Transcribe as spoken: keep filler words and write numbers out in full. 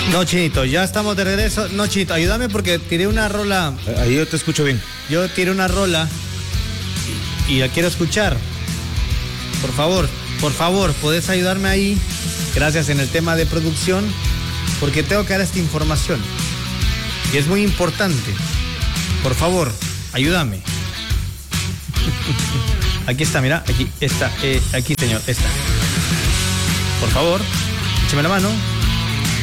No, Chinito, ya estamos de regreso. No, Chinito, ayúdame porque tiré una rola. Ahí yo te escucho bien. Yo tiré una rola y, y la quiero escuchar. Por favor, por favor, ¿podés ayudarme ahí? Gracias en el tema de producción, porque tengo que dar esta información. Y es muy importante. Por favor, ayúdame. Aquí está, mira, aquí está, eh, aquí señor, está. Por favor, échame la mano.